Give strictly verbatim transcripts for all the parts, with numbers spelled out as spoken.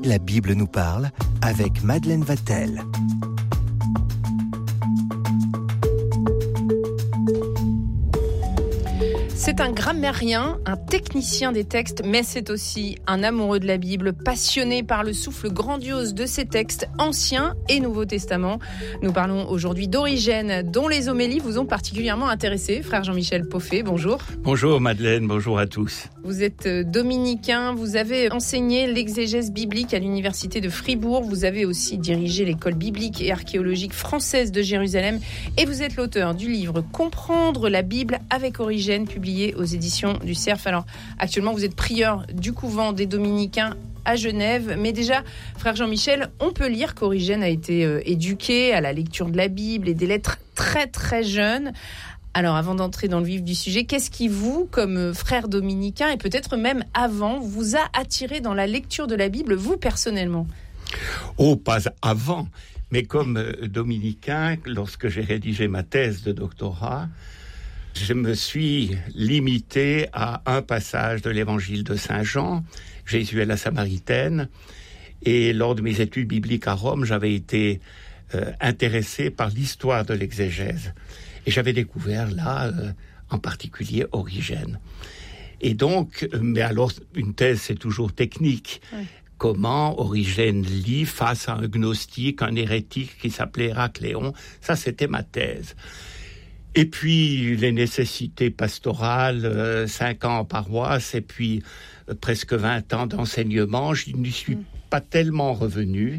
La Bible nous parle avec Madeleine Vatel. C'est un grammairien, un technicien des textes, mais c'est aussi un amoureux de la Bible, passionné par le souffle grandiose de ces textes, Ancien et Nouveau Testament. Nous parlons aujourd'hui d'Origène, dont les homélies vous ont particulièrement intéressé. Frère Jean-Michel Poffet, bonjour. Bonjour Madeleine, bonjour à tous. Vous êtes dominicain, vous avez enseigné l'exégèse biblique à l'université de Fribourg, vous avez aussi dirigé l'école biblique et archéologique française de Jérusalem, et vous êtes l'auteur du livre « Comprendre la Bible avec Origène », publié aux éditions du Cerf. Alors, actuellement, vous êtes prieur du couvent des Dominicains à Genève. Mais déjà, frère Jean-Michel, on peut lire qu'Origène a été euh, éduqué à la lecture de la Bible et des lettres très très jeunes. Alors, avant d'entrer dans le vif du sujet, qu'est-ce qui vous, comme frère dominicain, et peut-être même avant, vous a attiré dans la lecture de la Bible, vous personnellement ? Oh, pas avant, mais comme euh, dominicain, lorsque j'ai rédigé ma thèse de doctorat, je me suis limité à un passage de l'évangile de Saint Jean, Jésus et la Samaritaine. Et lors de mes études bibliques à Rome, j'avais été euh, intéressé par l'histoire de l'exégèse. Et j'avais découvert là, euh, en particulier, Origène. Et donc, mais alors, une thèse, c'est toujours technique. Oui. Comment Origène lit face à un gnostique, un hérétique qui s'appelait Héracléon. Ça, c'était ma thèse. Et puis, les nécessités pastorales, euh, cinq ans en paroisse, et puis euh, presque vingt ans d'enseignement, je n'y suis mmh. pas tellement revenu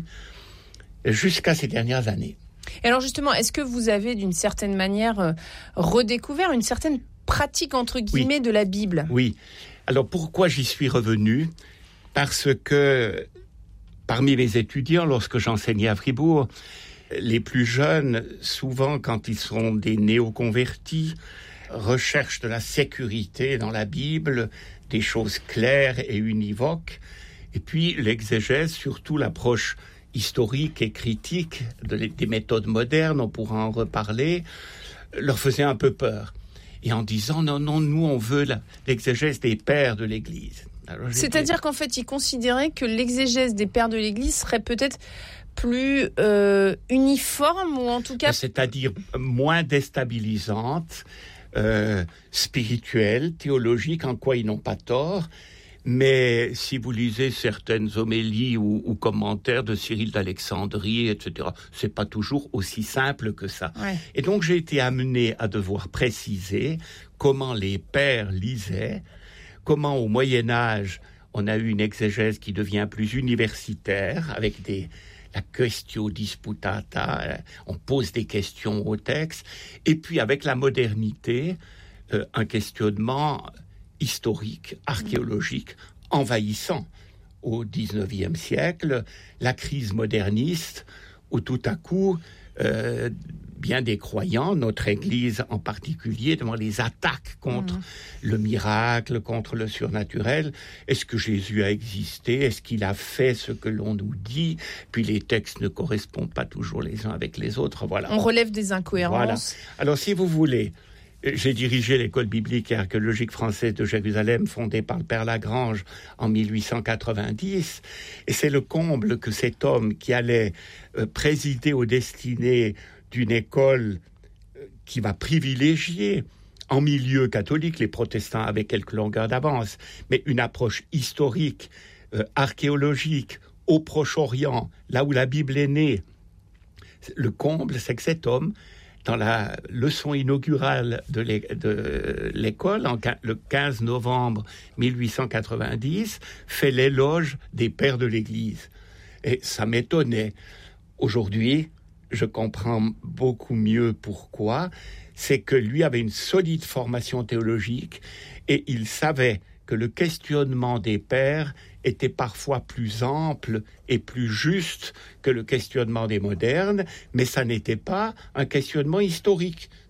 jusqu'à ces dernières années. Et alors justement, est-ce que vous avez d'une certaine manière euh, redécouvert une certaine pratique, entre guillemets, oui. de la Bible ? Oui. Alors pourquoi j'y suis revenu ? Parce que parmi mes étudiants, lorsque j'enseignais à Fribourg, les plus jeunes, souvent quand ils sont des néoconvertis, recherchent de la sécurité dans la Bible, des choses claires et univoques. Et puis l'exégèse, surtout l'approche historique et critique de, des méthodes modernes, on pourra en reparler, leur faisait un peu peur. Et en disant, non, non, nous on veut la, l'exégèse des pères de l'Église. Alors, C'est-à-dire dit... qu'en fait, ils considéraient que l'exégèse des pères de l'Église serait peut-être plus euh, uniforme, ou en tout cas... C'est-à-dire moins déstabilisante, euh, spirituelle, théologique, en quoi ils n'ont pas tort. Mais si vous lisez certaines homélies ou, ou commentaires de Cyril d'Alexandrie, et cetera, c'est pas toujours aussi simple que ça. Ouais. Et donc j'ai été amené à devoir préciser comment les pères lisaient, comment au Moyen-Âge on a eu une exégèse qui devient plus universitaire, avec des... la quaestio disputata, on pose des questions au texte, et puis avec la modernité, euh, un questionnement historique, archéologique, envahissant. Au dix-neuvième siècle, la crise moderniste, où tout à coup, euh, bien des croyants, notre Église en particulier, devant les attaques contre mmh. le miracle, contre le surnaturel. Est-ce que Jésus a existé ? Est-ce qu'il a fait ce que l'on nous dit ? Puis les textes ne correspondent pas toujours les uns avec les autres. Voilà. On relève des incohérences. Voilà. Alors, si vous voulez, j'ai dirigé l'école biblique et archéologique française de Jérusalem, fondée par le père Lagrange en mille huit cent quatre-vingt-dix. Et c'est le comble que cet homme qui allait euh, présider aux destinées d'une école qui va privilégier en milieu catholique, les protestants avaient quelques longueurs d'avance, mais une approche historique, euh, archéologique, au Proche-Orient, là où la Bible est née. Le comble, c'est que cet homme, dans la leçon inaugurale de, l'é- de l'école, en, le quinze novembre mille huit cent quatre-vingt-dix, fait l'éloge des pères de l'Église. Et ça m'étonnait. Aujourd'hui, je comprends beaucoup mieux pourquoi. C'est que lui avait une solide formation théologique et il savait que le questionnement des pères était parfois plus ample et plus juste que le questionnement des modernes, mais ça n'était pas un questionnement historique.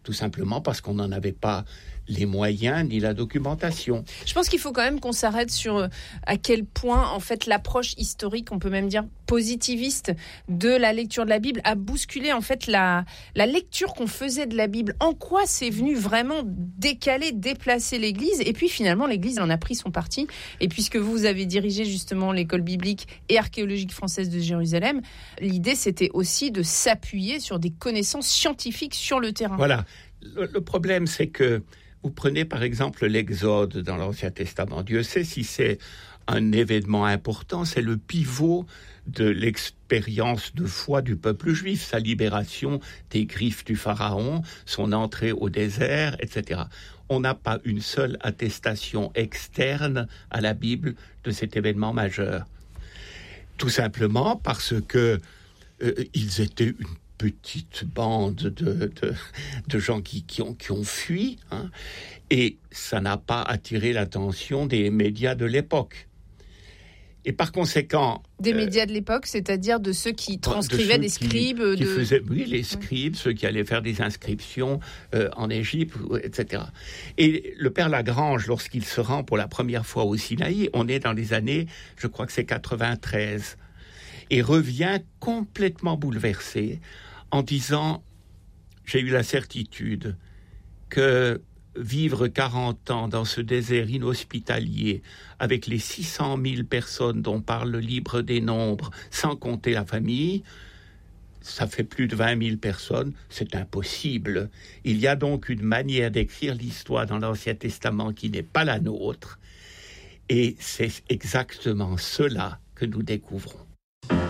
tout simplement parce qu'on n'en avait pas les moyens ni la documentation. Je pense qu'il faut quand même qu'on s'arrête sur euh, à quel point, en fait, l'approche historique, on peut même dire positiviste, de la lecture de la Bible a bousculé, en fait, la, la lecture qu'on faisait de la Bible. En quoi c'est venu vraiment décaler, déplacer l'Église? Et puis, finalement, l'Église en a pris son parti. Et puisque vous avez dirigé, justement, l'école biblique et archéologique française de Jérusalem, l'idée, c'était aussi de s'appuyer sur des connaissances scientifiques sur le terrain. Voilà. Le, le problème, c'est que vous prenez par exemple l'Exode dans l'Ancien Testament. Dieu sait si c'est un événement important, c'est le pivot de l'expérience de foi du peuple juif, sa libération des griffes du Pharaon, son entrée au désert, et cetera. On n'a pas une seule attestation externe à la Bible de cet événement majeur. Tout simplement parce que euh, ils étaient une petite bande de, de, de gens qui, qui, ont, qui ont fui, hein, et ça n'a pas attiré l'attention des médias de l'époque. Et par conséquent... Des euh, médias de l'époque, c'est-à-dire de ceux qui transcrivaient, de des scribes qui, qui de... faisaient, oui, les scribes, oui. Ceux qui allaient faire des inscriptions euh, en Égypte, et cetera. Et le père Lagrange, lorsqu'il se rend pour la première fois au Sinaï, on est dans les années, je crois que c'est quatre-vingt-treize, et revient complètement bouleversé en disant « J'ai eu la certitude que vivre quarante ans dans ce désert inhospitalier avec les six cent mille personnes dont parle le livre des Nombres, sans compter la famille, ça fait plus de vingt mille personnes, c'est impossible. Il y a donc une manière d'écrire l'histoire dans l'Ancien Testament qui n'est pas la nôtre, et c'est exactement cela que nous découvrons. »